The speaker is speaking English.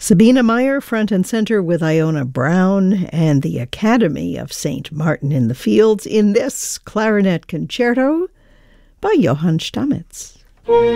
Sabina Meyer front and center with Iona Brown and the Academy of St. Martin in the Fields in this clarinet concerto by Johann Stamitz.